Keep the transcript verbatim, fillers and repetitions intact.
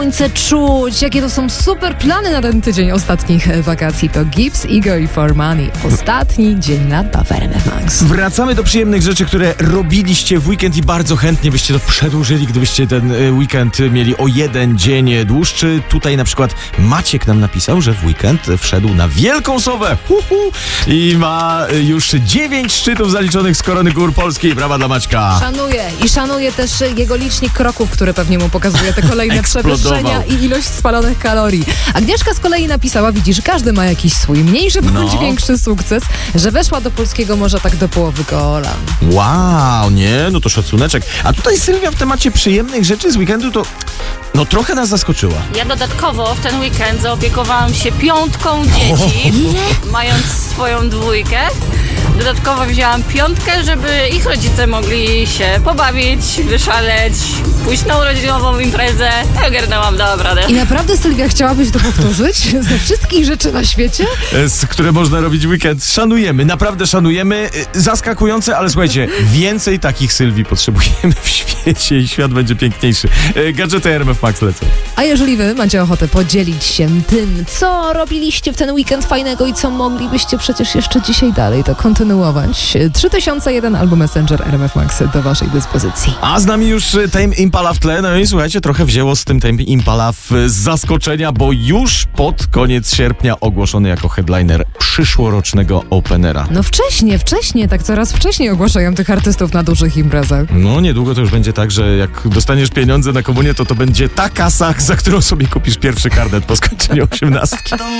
Słońce czuć, jakie to są super plany na ten tydzień ostatnich wakacji. To Gibbs, Ego i For Money. Ostatni dzień lata w R M F Max. Wracamy do przyjemnych rzeczy, które robiliście w weekend i bardzo chętnie byście to przedłużyli, gdybyście ten weekend mieli o jeden dzień dłuższy. Tutaj na przykład Maciek nam napisał, że w weekend wszedł na Wielką Sowę Uhu. i ma już dziewięć szczytów zaliczonych z Korony Gór Polskiej. Brawa dla Maćka. Szanuję i szanuję też jego licznik kroków, który pewnie mu pokazuje te kolejne przewyższenia i ilość spalonych kalorii. Agnieszka z kolei napisała, widzisz, każdy ma jakiś swój mniejszy bądź no. większy sukces, że weszła do polskiego morza tak do połowy gola. Wow, nie, no to szacuneczek. A tutaj Sylwia w temacie przyjemnych rzeczy z weekendu to no trochę nas zaskoczyła. Ja dodatkowo w ten weekend zaopiekowałam się piątką dzieci, mając swoją dwójkę. Dodatkowo wzięłam piątkę, żeby ich rodzice mogli się pobawić, wyszaleć, pójść na urodzinową imprezę. Ja ogarnęłam, dałam radę. I naprawdę, Sylwia, chciałabyś to powtórzyć? Ze wszystkich rzeczy na świecie? Z które można robić w weekend. Szanujemy, naprawdę szanujemy. Zaskakujące, ale słuchajcie, więcej takich Sylwii potrzebujemy w świecie i świat będzie piękniejszy. Gadżety R M F Max lecą. A jeżeli wy macie ochotę podzielić się tym, co robiliście w ten weekend fajnego i co moglibyście przecież jeszcze dzisiaj dalej to kontynuować, trzy tysiące jeden albo Messenger R M F Max do waszej dyspozycji. A z nami już Tame Impala w tle. No i słuchajcie, trochę wzięło z tym Tame Impala w zaskoczenia, bo już pod koniec sierpnia ogłoszony jako headliner przyszłorocznego Openera. No wcześniej, wcześniej, tak coraz wcześniej ogłaszają tych artystów na dużych imprezach. No niedługo to już będzie tak, że jak dostaniesz pieniądze na komunię, to to będzie ta kasa, za którą sobie kupisz pierwszy karnet po skończeniu osiemnastki.